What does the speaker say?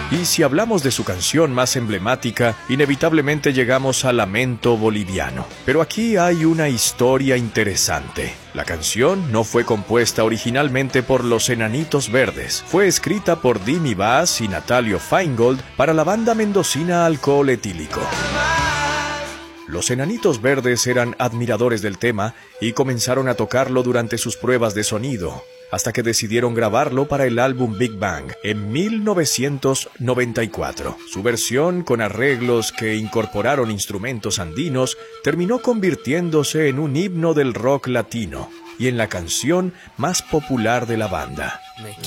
Y si hablamos de su canción más emblemática, inevitablemente llegamos a Lamento Boliviano. Pero aquí hay una historia interesante. La canción no fue compuesta originalmente por los Enanitos Verdes. Fue escrita por Dimmy Bass y Natalio Feingold para la banda mendocina Alcohol Etílico. Los Enanitos Verdes eran admiradores del tema y comenzaron a tocarlo durante sus pruebas de sonido, hasta que decidieron grabarlo para el álbum Big Bang en 1994. Su versión, con arreglos que incorporaron instrumentos andinos, terminó convirtiéndose en un himno del rock latino y en la canción más popular de la banda. Me